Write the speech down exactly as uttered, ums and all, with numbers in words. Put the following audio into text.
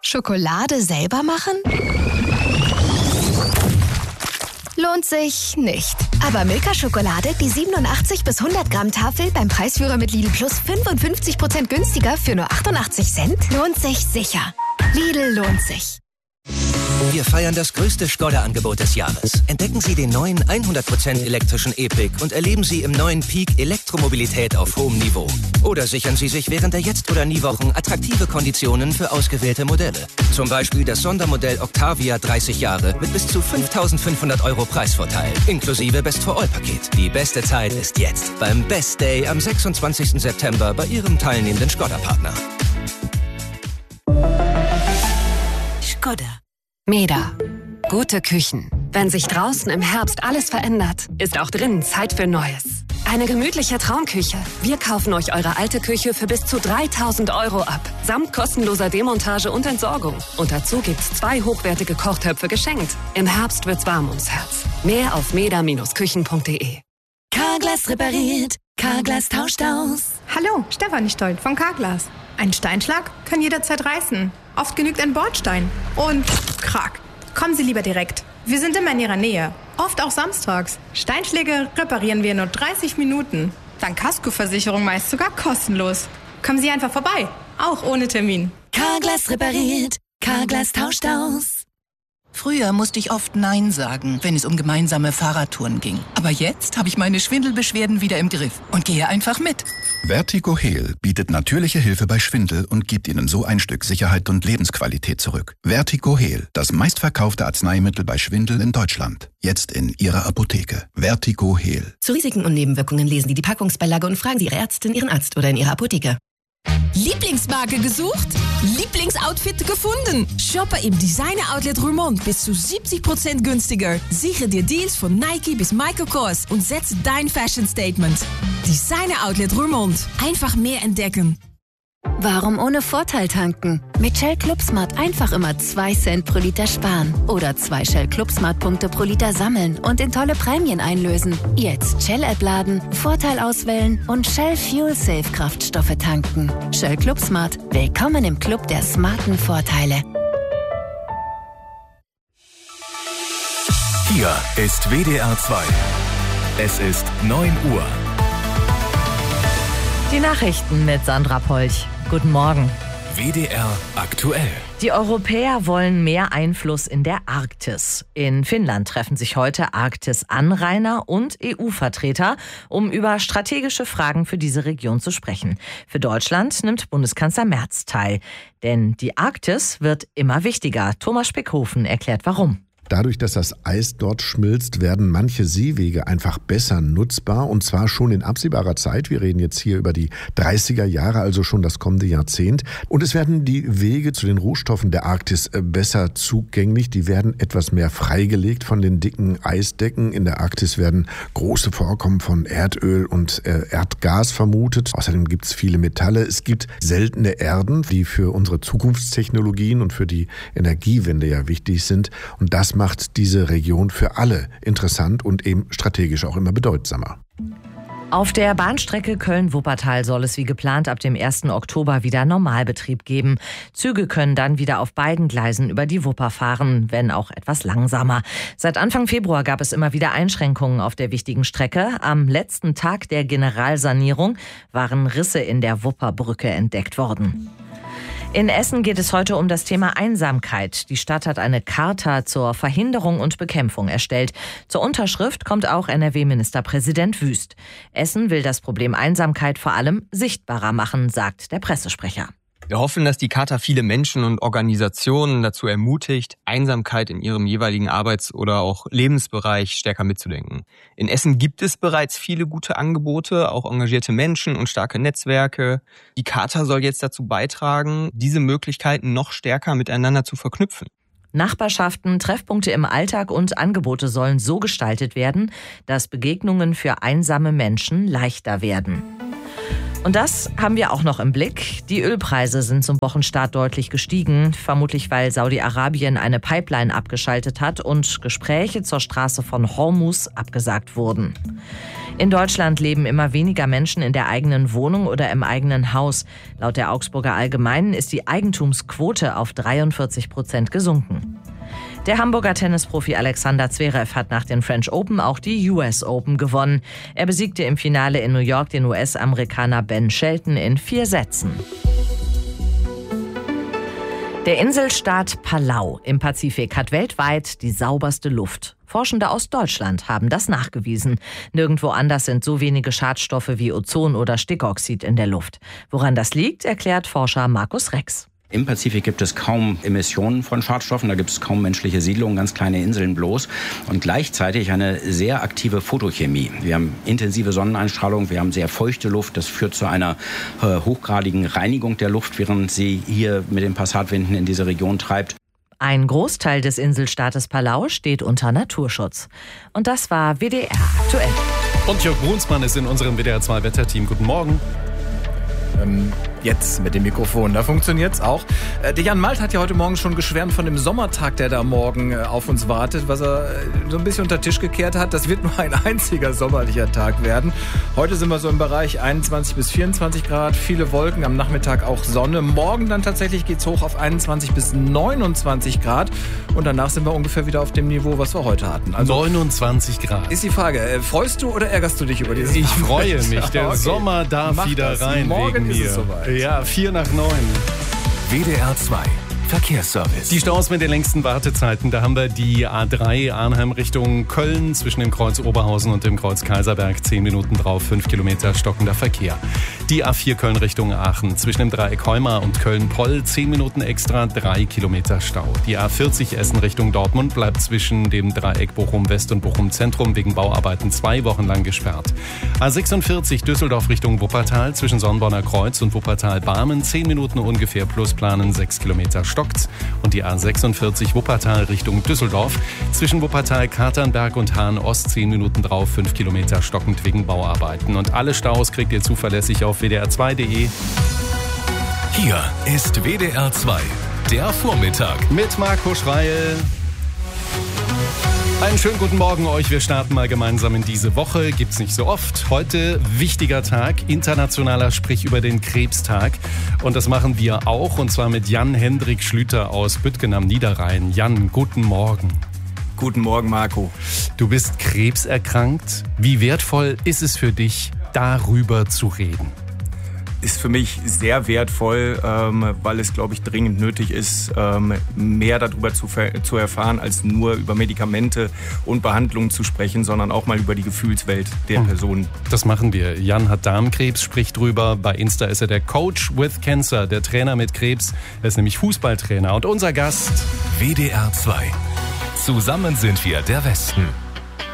Schokolade selber machen? Lohnt sich nicht. Aber Milka-Schokolade, die siebenundachtzig bis hundert Gramm Tafel beim Preisführer mit Lidl Plus fünfundfünfzig Prozent günstiger für nur achtundachtzig Cent, lohnt sich sicher. Lidl lohnt sich. Wir feiern das größte Skoda-Angebot des Jahres. Entdecken Sie den neuen hundert Prozent elektrischen E-Pick und erleben Sie im neuen Peak Elektromobilität auf hohem Niveau. Oder sichern Sie sich während der Jetzt- oder Nie-Wochen attraktive Konditionen für ausgewählte Modelle. Zum Beispiel das Sondermodell Octavia dreißig Jahre mit bis zu fünftausendfünfhundert Euro Preisvorteil, inklusive Best-for-All-Paket. Die beste Zeit ist jetzt beim Best Day am sechsundzwanzigsten September bei Ihrem teilnehmenden Skoda-Partner. Skoda. Meda. Gute Küchen. Wenn sich draußen im Herbst alles verändert, ist auch drinnen Zeit für Neues. Eine gemütliche Traumküche. Wir kaufen euch eure alte Küche für bis zu dreitausend Euro ab. Samt kostenloser Demontage und Entsorgung. Und dazu gibt's zwei hochwertige Kochtöpfe geschenkt. Im Herbst wird's warm ums Herz. Mehr auf meda Bindestrich küchen punkt de. Carglass repariert. Carglass tauscht aus. Hallo, Stefanie Stoll von Carglass. Ein Steinschlag kann jederzeit reißen. Oft genügt ein Bordstein. Und krack. Kommen Sie lieber direkt. Wir sind immer in Ihrer Nähe. Oft auch samstags. Steinschläge reparieren wir in nur dreißig Minuten. Dank Kaskoversicherung meist sogar kostenlos. Kommen Sie einfach vorbei. Auch ohne Termin. Carglass repariert. Carglass tauscht aus. Früher musste ich oft Nein sagen, wenn es um gemeinsame Fahrradtouren ging. Aber jetzt habe ich meine Schwindelbeschwerden wieder im Griff und gehe einfach mit. Vertigo Heal bietet natürliche Hilfe bei Schwindel und gibt Ihnen so ein Stück Sicherheit und Lebensqualität zurück. Vertigo Heal, das meistverkaufte Arzneimittel bei Schwindel in Deutschland. Jetzt in Ihrer Apotheke. Vertigo Heal. Zu Risiken und Nebenwirkungen lesen Sie die Packungsbeilage und fragen Sie Ihre Ärztin, Ihren Arzt oder in Ihrer Apotheke. Lieblingsmarke gesucht? Lieblingsoutfit gefunden? Shoppe im Designer Outlet Roermond bis zu siebzig Prozent günstiger. Sichere dir Deals von Nike bis Michael Kors und setze dein Fashion Statement. Designer Outlet Roermond. Einfach mehr entdecken. Warum ohne Vorteil tanken? Mit Shell Club Smart einfach immer zwei Cent pro Liter sparen. Oder zwei Shell Club Smart Punkte pro Liter sammeln und in tolle Prämien einlösen. Jetzt Shell-App laden, Vorteil auswählen und Shell Fuel Safe Kraftstoffe tanken. Shell Club Smart. Willkommen im Club der smarten Vorteile. Hier ist W D R zwei. Es ist neun Uhr. Die Nachrichten mit Sandra Polch. Guten Morgen. W D R aktuell. Die Europäer wollen mehr Einfluss in der Arktis. In Finnland treffen sich heute Arktis-Anrainer und E U-Vertreter, um über strategische Fragen für diese Region zu sprechen. Für Deutschland nimmt Bundeskanzler Merz teil. Denn die Arktis wird immer wichtiger. Thomas Speckhofen erklärt warum. Dadurch, dass das Eis dort schmilzt, werden manche Seewege einfach besser nutzbar und zwar schon in absehbarer Zeit. Wir reden jetzt hier über die dreißiger Jahre, also schon das kommende Jahrzehnt. Und es werden die Wege zu den Rohstoffen der Arktis besser zugänglich. Die werden etwas mehr freigelegt von den dicken Eisdecken. In der Arktis werden große Vorkommen von Erdöl und Erdgas vermutet. Außerdem gibt es viele Metalle. Es gibt seltene Erden, die für unsere Zukunftstechnologien und für die Energiewende ja wichtig sind. Und das macht diese Region für alle interessant und eben strategisch auch immer bedeutsamer. Auf der Bahnstrecke Köln-Wuppertal soll es wie geplant ab dem ersten Oktober wieder Normalbetrieb geben. Züge können dann wieder auf beiden Gleisen über die Wupper fahren, wenn auch etwas langsamer. Seit Anfang Februar gab es immer wieder Einschränkungen auf der wichtigen Strecke. Am letzten Tag der Generalsanierung waren Risse in der Wupperbrücke entdeckt worden. In Essen geht es heute um das Thema Einsamkeit. Die Stadt hat eine Charta zur Verhinderung und Bekämpfung erstellt. Zur Unterschrift kommt auch N R W-Ministerpräsident Wüst. Essen will das Problem Einsamkeit vor allem sichtbarer machen, sagt der Pressesprecher. Wir hoffen, dass die Charta viele Menschen und Organisationen dazu ermutigt, Einsamkeit in ihrem jeweiligen Arbeits- oder auch Lebensbereich stärker mitzudenken. In Essen gibt es bereits viele gute Angebote, auch engagierte Menschen und starke Netzwerke. Die Charta soll jetzt dazu beitragen, diese Möglichkeiten noch stärker miteinander zu verknüpfen. Nachbarschaften, Treffpunkte im Alltag und Angebote sollen so gestaltet werden, dass Begegnungen für einsame Menschen leichter werden. Und das haben wir auch noch im Blick. Die Ölpreise sind zum Wochenstart deutlich gestiegen, vermutlich weil Saudi-Arabien eine Pipeline abgeschaltet hat und Gespräche zur Straße von Hormuz abgesagt wurden. In Deutschland leben immer weniger Menschen in der eigenen Wohnung oder im eigenen Haus. Laut der Augsburger Allgemeinen ist die Eigentumsquote auf dreiundvierzig Prozent gesunken. Der Hamburger Tennisprofi Alexander Zverev hat nach den French Open auch die U S Open gewonnen. Er besiegte im Finale in New York den U S-Amerikaner Ben Shelton in vier Sätzen. Der Inselstaat Palau im Pazifik hat weltweit die sauberste Luft. Forschende aus Deutschland haben das nachgewiesen. Nirgendwo anders sind so wenige Schadstoffe wie Ozon oder Stickoxid in der Luft. Woran das liegt, erklärt Forscher Markus Rex. Im Pazifik gibt es kaum Emissionen von Schadstoffen, da gibt es kaum menschliche Siedlungen, ganz kleine Inseln bloß und gleichzeitig eine sehr aktive Photochemie. Wir haben intensive Sonneneinstrahlung, wir haben sehr feuchte Luft, das führt zu einer äh, hochgradigen Reinigung der Luft, während sie hier mit den Passatwinden in diese Region treibt. Ein Großteil des Inselstaates Palau steht unter Naturschutz. Und das war W D R aktuell. Und Jörg Brunsmann ist in unserem W D R zwei Wetterteam. Guten Morgen. Ähm, jetzt mit dem Mikrofon, da funktioniert's auch. Äh, der Jan Malt hat ja heute Morgen schon geschwärmt von dem Sommertag, der da morgen äh, auf uns wartet, was er äh, so ein bisschen unter den Tisch gekehrt hat. Das wird nur ein einziger sommerlicher Tag werden. Heute sind wir so im Bereich einundzwanzig bis vierundzwanzig Grad, viele Wolken, am Nachmittag auch Sonne. Morgen dann tatsächlich geht's hoch auf einundzwanzig bis neunundzwanzig Grad und danach sind wir ungefähr wieder auf dem Niveau, was wir heute hatten. Also neunundzwanzig Grad. Ist die Frage, äh, freust du oder ärgerst du dich über dieses Ich freue mich, der okay. Sommer darf Mach wieder das. rein Morgen wegen ist mir. es soweit. Ja, vier nach neun. W D R zwei Verkehrsservice. Die Staus mit den längsten Wartezeiten, da haben wir die A drei Arnhem Richtung Köln zwischen dem Kreuz Oberhausen und dem Kreuz Kaiserberg. zehn Minuten drauf, fünf Kilometer stockender Verkehr. Die A vier Köln Richtung Aachen zwischen dem Dreieck Heumar und Köln-Poll. zehn Minuten extra, drei Kilometer Stau. Die A vierzig Essen Richtung Dortmund bleibt zwischen dem Dreieck Bochum-West und Bochum-Zentrum wegen Bauarbeiten zwei Wochen lang gesperrt. A sechsundvierzig Düsseldorf Richtung Wuppertal zwischen Sonnborner Kreuz und Wuppertal-Barmen. zehn Minuten ungefähr plus planen, sechs Kilometer Stau. Und die A sechsundvierzig Wuppertal Richtung Düsseldorf. Zwischen Wuppertal, Katernberg und Hahn-Ost zehn Minuten drauf, fünf Kilometer stockend wegen Bauarbeiten. Und alle Staus kriegt ihr zuverlässig auf w d r zwei punkt de. Hier ist W D R zwei, der Vormittag. Mit Marco Schreil. Einen schönen guten Morgen euch. Wir starten mal gemeinsam in diese Woche. Gibt's nicht so oft. Heute wichtiger Tag, internationaler Sprich über den Krebstag. Und das machen wir auch, und zwar mit Jan-Hendrik Schlüter aus Büttgen am Niederrhein. Jan, guten Morgen. Guten Morgen, Marco. Du bist krebserkrankt. Wie wertvoll ist es für dich, darüber zu reden? Ist für mich sehr wertvoll, ähm, weil es, glaube ich, dringend nötig ist, ähm, mehr darüber zu, ver- zu erfahren, als nur über Medikamente und Behandlungen zu sprechen, sondern auch mal über die Gefühlswelt der hm. Person. Das machen wir. Jan hat Darmkrebs, spricht drüber. Bei Insta ist er der Coach with Cancer, der Trainer mit Krebs. Er ist nämlich Fußballtrainer. Und unser Gast... W D R zwei. Zusammen sind wir der Westen.